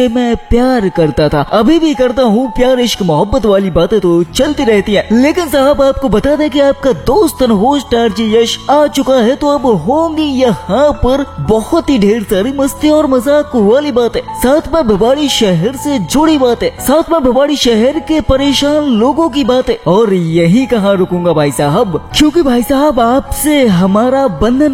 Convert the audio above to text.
मैं प्यार करता था, अभी भी करता हूँ। प्यार इश्क मोहब्बत वाली बातें तो चलती रहती है, लेकिन साहब आपको बता दें कि आपका दोस्त होस्ट आरजे यश आ चुका है। तो अब होंगी यहाँ पर बहुत ही ढेर सारी मस्ती और मजाक वाली बातें, साथ में भिवाड़ी शहर से जुड़ी बातें, साथ में भिवाड़ी शहर के परेशान लोगों की बातें। और यही कहाँ रुकूंगा भाई साहब, क्योंकि भाई साहब आपसे हमारा बंधन